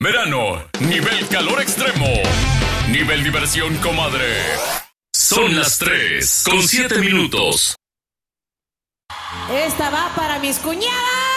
Verano, nivel calor extremo. Nivel diversión, comadre. Son las 3:07. Esta va para mis cuñadas.